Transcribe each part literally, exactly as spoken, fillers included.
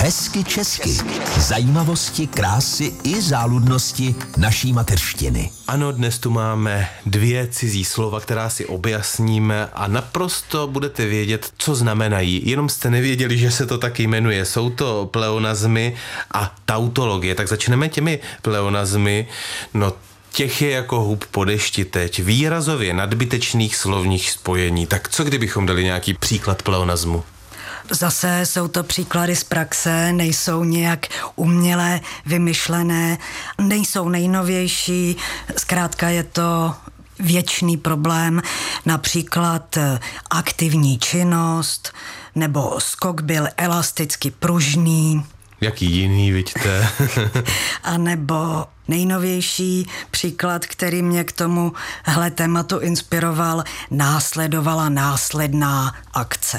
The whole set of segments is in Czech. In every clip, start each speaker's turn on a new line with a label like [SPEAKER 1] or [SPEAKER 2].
[SPEAKER 1] Hezky česky. Zajímavosti, krásy i záludnosti naší mateřštiny.
[SPEAKER 2] Ano, dnes tu máme dvě cizí slova, která si objasníme a naprosto budete vědět, co znamenají. Jenom jste nevěděli, že se to taky jmenuje. Jsou to pleonazmy a tautologie. Tak začneme těmi pleonazmy. No, těch je jako hub po dešti teď. Výrazově nadbytečných slovních spojení. Tak co kdybychom dali nějaký příklad pleonazmu?
[SPEAKER 3] Zase jsou to příklady z praxe, nejsou nějak uměle vymyšlené, nejsou nejnovější, zkrátka je to věčný problém, například aktivní činnost, nebo skok byl elasticky pružný.
[SPEAKER 2] Jaký jiný, vidíte?
[SPEAKER 3] A nebo nejnovější příklad, který mě k tomuhle tématu inspiroval, následovala následná akce.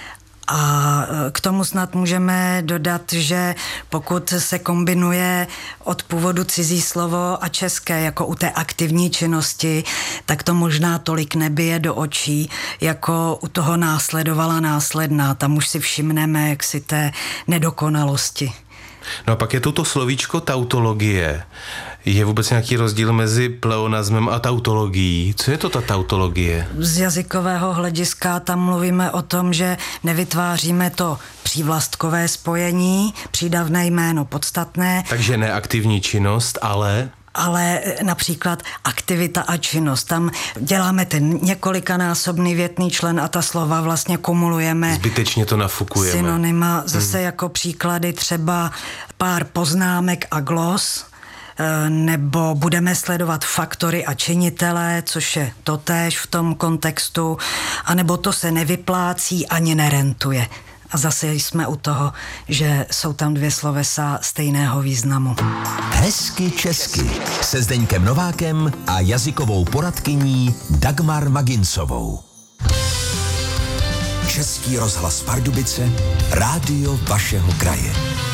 [SPEAKER 3] A k tomu snad můžeme dodat, že pokud se kombinuje od původu cizí slovo a české jako u té aktivní činnosti, tak to možná tolik nebije do očí, jako u toho následovala následná. Tam už si všimneme jaksi té nedokonalosti.
[SPEAKER 2] No a pak je tu to slovíčko tautologie. Je vůbec nějaký rozdíl mezi pleonazmem a tautologií? Co je to ta tautologie?
[SPEAKER 3] Z jazykového hlediska tam mluvíme o tom, že nevytváříme to přívlastkové spojení, přídavné jméno podstatné.
[SPEAKER 2] Takže ne aktivní činnost, ale...
[SPEAKER 3] Ale například aktivita a činnost. Tam děláme ten několikanásobný větný člen a ta slova vlastně kumulujeme.
[SPEAKER 2] Zbytečně to nafukujeme.
[SPEAKER 3] Synonyma. Zase hmm. jako příklady třeba pár poznámek a glos, nebo budeme sledovat faktory a činitele, což je totéž v tom kontextu, anebo to se nevyplácí ani nerentuje. A zase jsme u toho, že jsou tam dvě slovesa stejného významu.
[SPEAKER 1] Hezky česky se Zdeňkem Novákem a jazykovou poradkyní Dagmar Maginsovou. Český rozhlas Pardubice, rádio vašeho kraje.